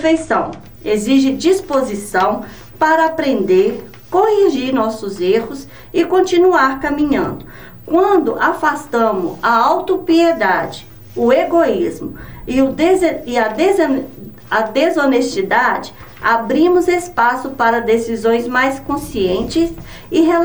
perfeição, exige disposição para aprender, corrigir nossos erros e continuar caminhando. Quando afastamos a autopiedade, o egoísmo e a desonestidade, abrimos espaço para decisões mais conscientes e